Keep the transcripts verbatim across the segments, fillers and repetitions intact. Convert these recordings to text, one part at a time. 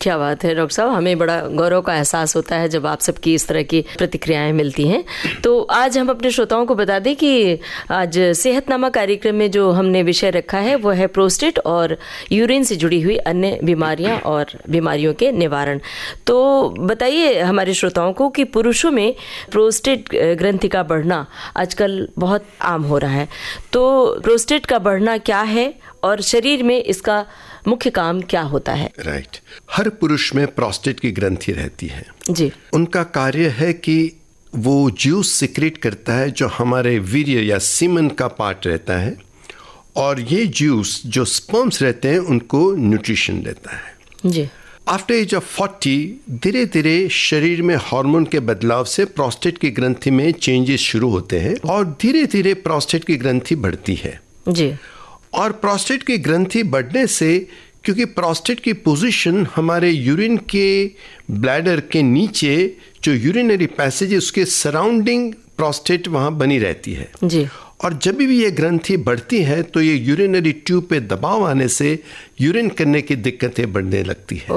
क्या बात है डॉक्टर साहब, हमें बड़ा गौरव का एहसास होता है जब आप सबकी इस तरह की प्रतिक्रियाएं मिलती हैं। तो आज हम अपने श्रोताओं को बता दें कि आज सेहतनामा कार्यक्रम में जो हमने विषय रखा है वो है प्रोस्टेट और यूरिन से जुड़ी हुई अन्य बीमारियां और बीमारियों के निवारण। तो बताइए हमारे श्रोताओं को कि पुरुषों में प्रोस्टेट ग्रंथि का बढ़ना आजकल बहुत आम हो रहा है। तो प्रोस्टेट का बढ़ना क्या है और शरीर में इसका मुख्य काम क्या होता है? Right right. हर पुरुष में प्रोस्टेट की ग्रंथि रहती है जी। उनका कार्य है कि वो जूस सिक्रेट करता है जो हमारे वीर्य या सीमन का पार्ट रहता है, और ये जूस जो स्पर्म्स रहते हैं उनको न्यूट्रिशन देता है जी। आफ्टर एज ऑफ फोर्टी धीरे धीरे शरीर में हार्मोन के बदलाव से प्रोस्टेट की ग्रंथि में चेंजेस शुरू होते हैं और धीरे धीरे प्रोस्टेट की ग्रंथि बढ़ती है जी। और प्रोस्टेट की ग्रंथि बढ़ने से, क्योंकि प्रोस्टेट की पोजीशन हमारे यूरिन के ब्लैडर के नीचे जो यूरिनरी पैसेज है उसके सराउंडिंग प्रोस्टेट वहाँ बनी रहती है जी। और जब भी ये ग्रंथि बढ़ती है तो ये यूरिनरी ट्यूब पे दबाव आने से यूरिन करने की दिक्कतें बढ़ने लगती है।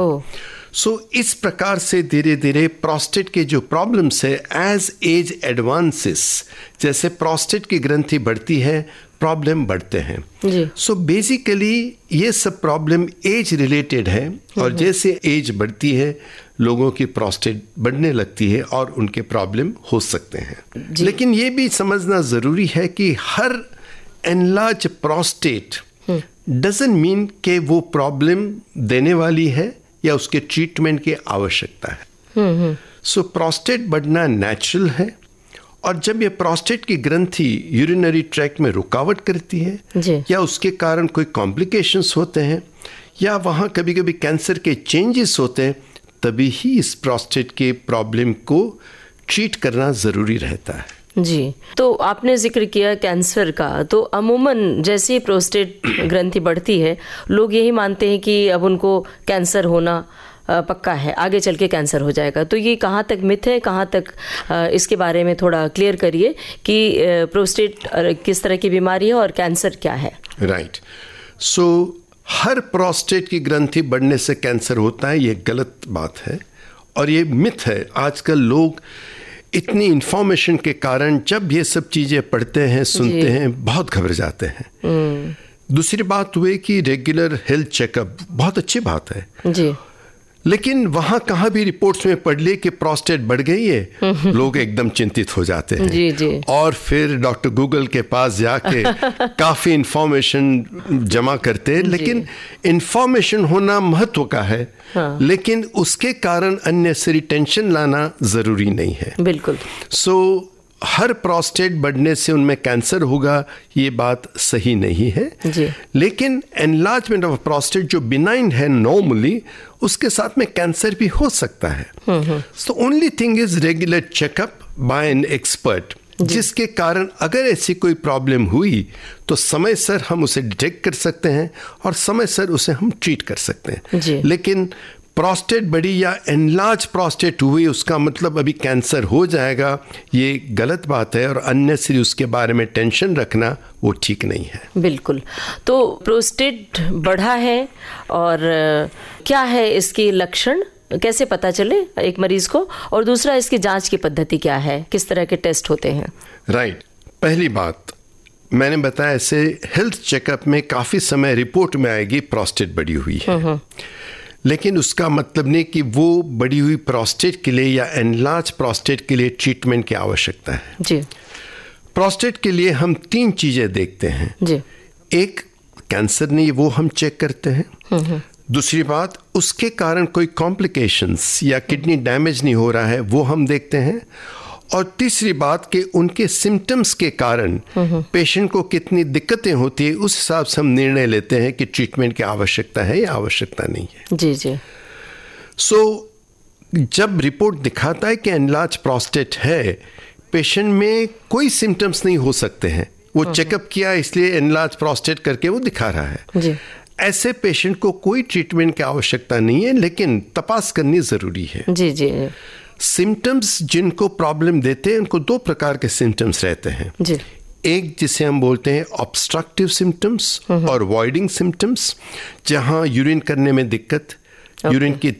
सो so, इस प्रकार से धीरे धीरे प्रोस्टेट के जो प्रॉब्लम्स है एज एज एडवांसेस, जैसे प्रोस्टेट की ग्रंथि बढ़ती है प्रॉब्लम बढ़ते हैं। सो बेसिकली ये सब प्रॉब्लम एज रिलेटेड है और जैसे एज बढ़ती है लोगों की प्रोस्टेट बढ़ने लगती है और उनके प्रॉब्लम हो सकते हैं। लेकिन ये भी समझना ज़रूरी है कि हर एनलार्ज प्रोस्टेट डजंट मीन कि वो प्रॉब्लम देने वाली है या उसके ट्रीटमेंट की आवश्यकता है। सो प्रोस्टेट बढ़ना नेचुरल है और जब ये प्रोस्टेट की ग्रंथि यूरिनरी ट्रैक्ट में रुकावट करती है या उसके कारण कोई कॉम्प्लिकेशंस होते हैं या वहाँ कभी कभी कैंसर के चेंजेस होते हैं, तभी ही इस प्रोस्टेट के प्रॉब्लम को ट्रीट करना ज़रूरी रहता है। जी। तो आपने जिक्र किया कैंसर का, तो अमूमन जैसे ही प्रोस्टेट ग्रंथि बढ़ती है लोग यही मानते हैं कि अब उनको कैंसर होना पक्का है, आगे चल के कैंसर हो जाएगा। तो ये कहाँ तक मिथ है, कहाँ तक इसके बारे में थोड़ा क्लियर करिए कि प्रोस्टेट किस तरह की बीमारी है और कैंसर क्या है? राइट। सो हर प्रोस्टेट की ग्रंथि बढ़ने से कैंसर होता है, ये गलत बात है और ये मिथ है। आजकल लोग इतनी इंफॉर्मेशन के कारण जब ये सब चीज़ें पढ़ते हैं, सुनते हैं, बहुत घबरा जाते हैं। दूसरी बात हुई कि रेगुलर हेल्थ चेकअप बहुत अच्छी बात है जी, लेकिन वहाँ कहाँ भी रिपोर्ट्स में पढ़ लिए कि प्रोस्टेट बढ़ गई है, लोग एकदम चिंतित हो जाते हैं जी जी। और फिर डॉक्टर गूगल के पास जाके काफ़ी इंफॉर्मेशन जमा करते हैं। लेकिन इंफॉर्मेशन होना महत्व का है, हाँ। लेकिन उसके कारण अननेसेसरी टेंशन लाना ज़रूरी नहीं है। बिल्कुल। सो so, हर प्रोस्टेट बढ़ने से उनमें कैंसर होगा ये बात सही नहीं है जी। लेकिन एनलार्जमेंट ऑफ प्रोस्टेट जो बिनाइन है नॉर्मली, उसके साथ में कैंसर भी हो सकता है। So only thing is regular checkup bye an expert, जिसके कारण अगर ऐसी कोई प्रॉब्लम हुई तो समय सर हम उसे डिटेक्ट कर सकते हैं और समय सर उसे हम ट्रीट कर सकते हैं जी। लेकिन प्रोस्टेट बड़ी या एनलार्ज प्रोस्टेट हुई उसका मतलब अभी कैंसर हो जाएगा, ये गलत बात है और अननेसेसरी उसके बारे में टेंशन रखना वो ठीक नहीं है। बिल्कुल। तो प्रोस्टेट बढ़ा है और क्या है इसके लक्षण, कैसे पता चले एक मरीज को, और दूसरा इसकी जांच की पद्धति क्या है, किस तरह के टेस्ट होते हैं? Right right. पहली बात मैंने बताया, ऐसे हेल्थ चेकअप में काफ़ी समय रिपोर्ट में आएगी प्रोस्टेट बढ़ी हुई है, लेकिन उसका मतलब नहीं कि वो बढ़ी हुई प्रोस्टेट के लिए या एनलार्ज प्रोस्टेट के लिए ट्रीटमेंट की आवश्यकता है जी। प्रोस्टेट के लिए हम तीन चीज़ें देखते हैं जी। एक, कैंसर नहीं, वो हम चेक करते हैं। दूसरी बात, उसके कारण कोई कॉम्प्लिकेशंस या किडनी डैमेज नहीं हो रहा है, वो हम देखते हैं। और तीसरी बात कि उनके सिम्टम्स के कारण पेशेंट को कितनी दिक्कतें होती है, उस हिसाब से हम निर्णय लेते हैं कि ट्रीटमेंट की आवश्यकता है या आवश्यकता नहीं है। जी जी। सो so, जब रिपोर्ट दिखाता है कि एनलार्ज प्रोस्टेट है, पेशेंट में कोई सिम्टम्स नहीं हो सकते हैं, वो चेकअप किया इसलिए एनलार्ज प्रोस्टेट करके वो दिखा रहा है जी। ऐसे पेशेंट को कोई ट्रीटमेंट की आवश्यकता नहीं है, लेकिन तपास करनी ज़रूरी है। जी जी। सिम्टम्स जिनको प्रॉब्लम देते हैं उनको दो प्रकार के सिम्टम्स रहते हैं जी। एक जिसे हम बोलते हैं ऑब्स्ट्रक्टिव सिम्टम्स और वॉइडिंग सिम्टम्स, जहां यूरिन करने में दिक्कत, यूरिन की